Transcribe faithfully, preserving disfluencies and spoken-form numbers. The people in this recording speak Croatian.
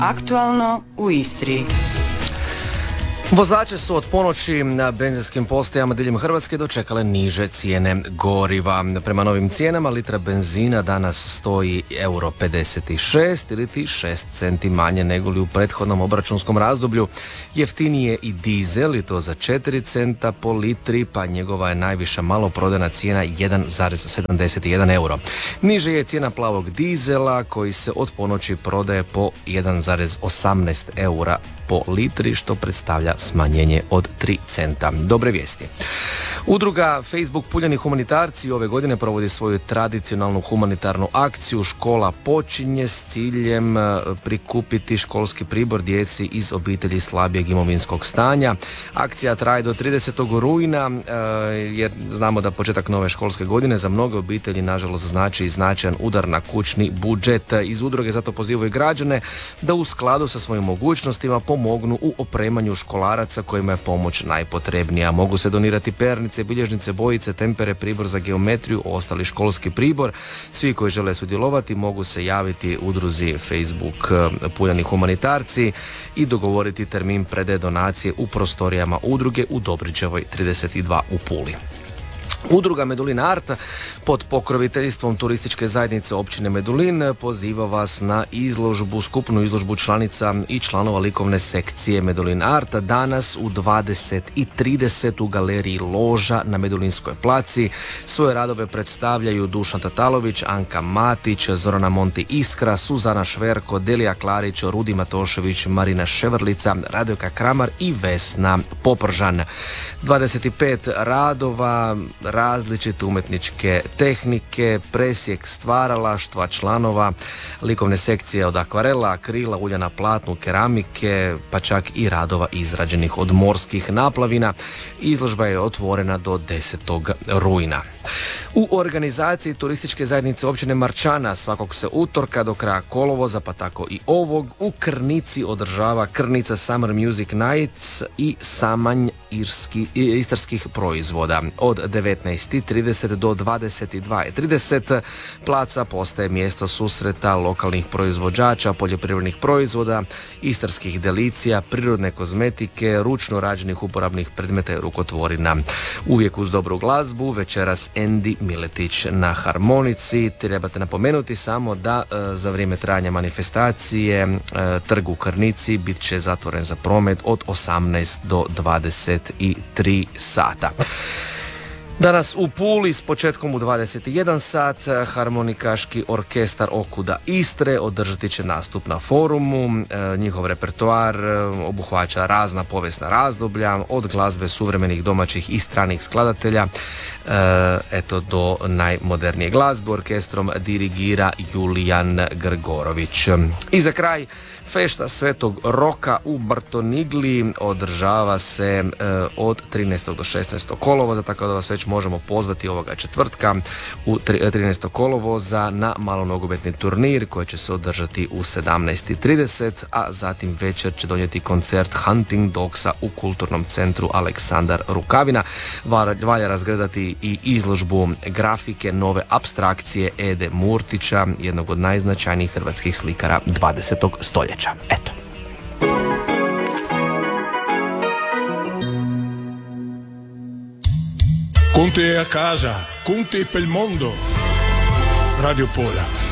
Aktualno u Istri. Vozače su od ponoći na benzinskim postajama diljem Hrvatske dočekale niže cijene goriva. Prema novim cijenama litra benzina danas stoji euro pedeset šest ili ti šest centi manje nego li u prethodnom obračunskom razdoblju. Jeftinije i dizel i to za četiri centa po litri, pa njegova je najviša maloprodajna cijena jedan zarez sedamdeset jedan euro. Niže je cijena plavog dizela koji se od ponoći prodaje po jedan zarez osamnaest eura po litri, što predstavlja smanjenje od tri centa. Dobre vijesti. Udruga Facebook Puljani humanitarci ove godine provodi svoju tradicionalnu humanitarnu akciju Škola počinje s ciljem prikupiti školski pribor djeci iz obitelji slabijeg imovinskog stanja. Akcija traje do tridesetog rujna jer znamo da početak nove školske godine za mnoge obitelji nažalost znači i značajan udar na kućni budžet. Iz udruge zato pozivaju građane da u skladu sa svojim mogućnostima pomognu u opremanju školaraca kojima je pomoć najpotrebnija. Mogu se donirati pernice, bilježnice, bojice, tempere, pribor za geometriju, ostali školski pribor. Svi koji žele sudjelovati mogu se javiti udruzi Facebook Puljani humanitarci i dogovoriti termin predaje donacije u prostorijama udruge u Dobriđevoj trideset dva u Puli. Udruga Medulin Art pod pokroviteljstvom turističke zajednice općine Medulin poziva vas na izložbu, skupnu izložbu članica i članova likovne sekcije Medulin Art danas u dvadeset i trideset u galeriji Loža na Medulinskoj placi. Svoje radove predstavljaju Dušan Tatalović, Anka Matić, Zorana Monti Iskra, Suzana Šverko, Delija Klarić, Rudi Matošević, Marina Ševrlica, Radojka Kramar i Vesna Popržan. dvadeset pet radova, različite umetničke tehnike, presjek stvaralaštva članova likovne sekcije od akvarela, akrila, ulja na platnu, keramike, pa čak i radova izrađenih od morskih naplavina. Izložba je otvorena do desetog rujna. U organizaciji turističke zajednice općine Marčana svakog se utorka do kraja kolovoza, pa tako i ovog, u Krnici održava Krnica Summer Music Nights i samanj irski, istarskih proizvoda. Od devetnaest i trideset do dvadeset dva i trideset placa postaje mjesto susreta lokalnih proizvođača, poljoprivrednih proizvoda, istarskih delicija, prirodne kozmetike, ručno rađenih uporabnih predmeta i rukotvorina. Uvijek uz dobru glazbu, večeras Endi Miletić na harmonici. Trebate napomenuti samo da e, za vrijeme trajanja manifestacije e, trg u Krnici bit će zatvoren za promet od osamnaest do dvadeset tri sata. Danas u Puli s početkom u dvadeset jedan sat harmonikaški orkestar Okuda Istre održati će nastup na forumu. E, njihov repertoar obuhvaća razna povijesna razdoblja od glazbe suvremenih domaćih i stranih skladatelja e, eto do najmodernije glazbe. Orkestrom dirigira Julijan Grgorović. I za kraj fešta Svetog Roka u Bartonigli održava se e, od trinaestog do šesnaestog kolovoza, tako da vas već možemo pozvati ovoga četvrtka u trinaestog kolovoza na malonogometni turnir koji će se održati u sedamnaest i trideset, a zatim večer će donijeti koncert Hunting Dogsa u kulturnom centru Aleksandar Rukavina. Valja razgledati i izložbu grafike nove apstrakcije Ede Murtića, jednog od najznačajnijih hrvatskih slikara dvadesetog stoljeća. Eto. Con te a casa, con te pel mondo. Radio Pola.